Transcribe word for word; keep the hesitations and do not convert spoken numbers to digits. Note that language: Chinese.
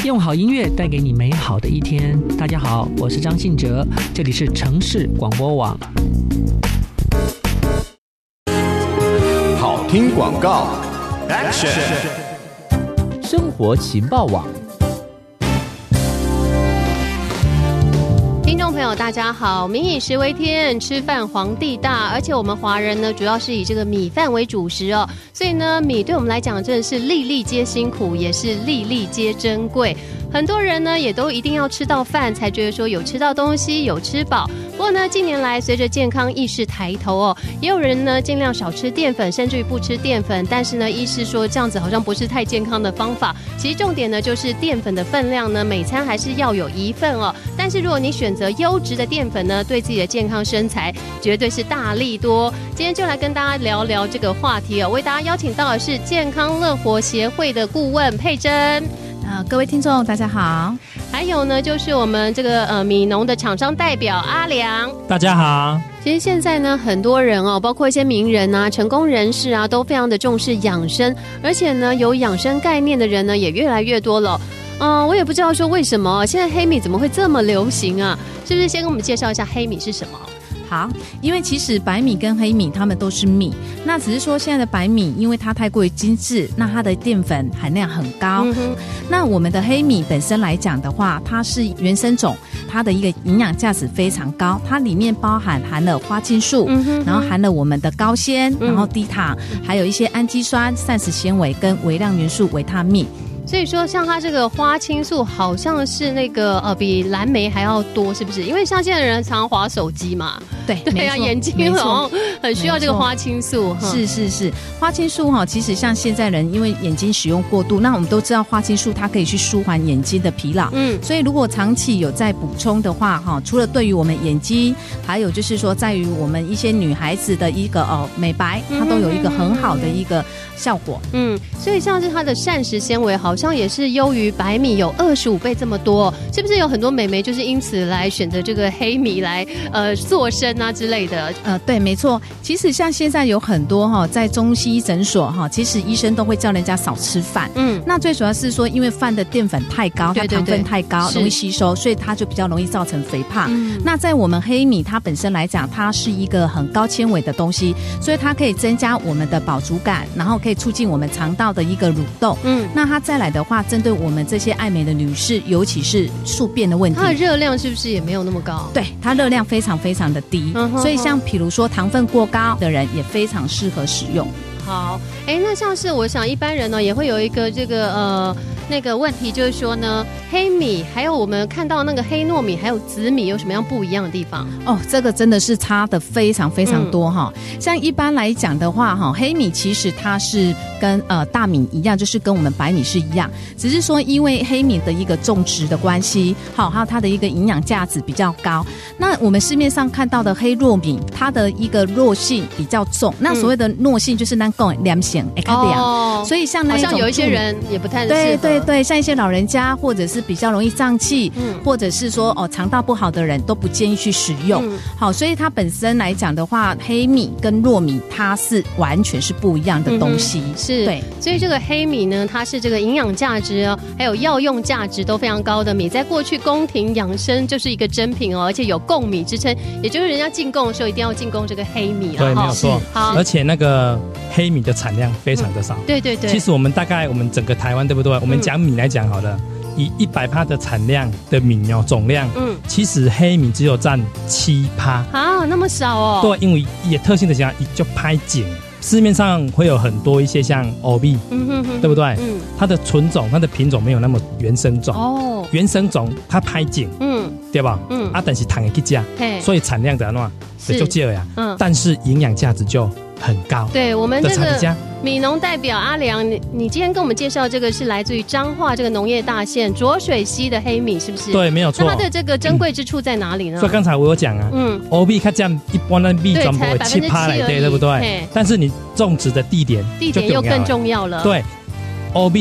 用好音乐带给你美好的一天。大家好，我是张信哲，这里是城市广播网。 好听广告 Action， 生活情报网。 听众朋友大家好，民以食为天，吃饭皇帝大，而且我们华人呢主要是以这个米饭为主食哦，所以呢米对我们来讲真的是粒粒皆辛苦，也是粒粒皆珍贵。很多人呢也都一定要吃到饭才觉得说有吃到东西，有吃饱。不过呢近年来随着健康意识抬头哦，也有人呢尽量少吃淀粉，甚至于不吃淀粉，但是呢医师说这样子好像不是太健康的方法。其实重点呢就是淀粉的分量呢每餐还是要有一份哦，但是如果你选择优质的淀粉呢，对自己的健康身材绝对是大利多。今天就来跟大家聊聊这个话题哦，为大家邀请到的是健康乐活协会的顾问佩珍。 呃，各位听众大家好。 还有呢就是我们这个呃米农的厂商代表阿良， 大家好。 其实现在呢很多人哦，包括一些名人啊、成功人士啊，都非常的重视养生，而且呢有养生概念的人呢也越来越多了。嗯、呃，我也不知道说为什么现在黑米怎么会这么流行啊？是不是先跟我们介绍一下黑米是什么？ 好，因为其实白米跟黑米它们都是米，那只是说现在的白米因为它太过于精致，那它的淀粉含量很高、嗯、那我们的黑米本身来讲的话，它是原生种，它的一个营养价值非常高，它里面包含含了花青素、嗯、然后含了我们的高纤、嗯、然后低糖，还有一些氨基酸、膳食纤维跟微量元素维他命。 所以说像它这个花青素好像是那个呃比蓝莓还要多，是不是？因为像现在的人常常滑手机嘛， 对对啊，眼睛好像很需要这个花青素。 是是是，花青素哈，其实像现在人因为眼睛使用过度，那我们都知道花青素它可以去舒缓眼睛的疲劳，嗯，所以如果长期有在补充的话哈，除了对于我们眼睛，还有就是说在于我们一些女孩子的一个哦美白，它都有一个很好的一个效果。 嗯，所以像是它的膳食纤维好像也是优于白米有二十五倍这么多，是不是有很多美眉就是因此来选择这个黑米来呃塑身啊之类的？ 呃，对，没错。其实像现在有很多哈，在中西医诊所哈，其实医生都会叫人家少吃饭。嗯，那最主要是说，因为饭的淀粉太高，它糖分太高，容易吸收，所以它就比较容易造成肥胖。嗯、那在我们黑米它本身来讲，它是一个很高纤维的东西，所以它可以增加我们的饱足感，然后可以促进我们肠道的一个蠕动。嗯，那它再来的话，针对我们这些爱美的女士，尤其是宿便的问题， 它的热量是不是也没有那么高？ 对，它热量非常非常的低，嗯、所以像比如说糖分过高的人也非常适合使用。 好，哎，那像是我想一般人呢也会有一个这个呃那个问题，就是说呢，黑米还有我们看到那个黑糯米还有紫米有什么样不一样的地方？ 哦，这个真的是差的非常非常多哈、嗯。像一般来讲的话哈，黑米其实它是跟呃大米一样，就是跟我们白米是一样，只是说因为黑米的一个种植的关系，好，还有它的一个营养价值比较高。那我们市面上看到的黑糯米，它的一个糯性比较重。那所谓的糯性就是那个凉性，哎，看凉。哦，所以像那一种好像有一些人也不太适合。 对对对，像一些老人家或者是比较容易胀气，嗯，或者是说哦肠道不好的人都不建议去使用。嗯、好，所以它本身来讲的话，黑米跟糯米它是完全是不一样的东西。嗯、 是，对，所以这个黑米呢，它是这个营养价值哦，还有药用价值都非常高的米，在过去宫廷养生就是一个珍品哦，而且有贡米之称，也就是人家进贡的时候一定要进贡这个黑米了。 对，没有错。好，而且那个黑米的产量非常的少。 嗯、对对对。 其实我们大概我们整个台湾对不对？我们讲米来讲好了。嗯，以一百趴的产量的米哦总量，嗯，其实黑米只有占七趴啊，那么少哦。 对，因为也特性的讲，也就拍紧。市面上会有很多一些像欧米，嗯哼哼，对不对？嗯，它的纯种、它的品种没有那么原生种哦，原生种它拍紧，嗯，对吧？嗯，啊，但是糖也去加，所以产量的话就少呀，嗯，但是营养价值就很高。 对，我们这个米农代表阿良，你你今天跟我们介绍这个是来自于彰化这个农业大县浊水溪的黑米，是不是？ 对，没有错。 那它的这个珍贵之处在哪里呢？ 嗯、所以刚才我有讲啊，嗯，欧米它这样一般的米全部会七趴来对，对不对？但是你种植的地点地点又更重要了。 对，欧米。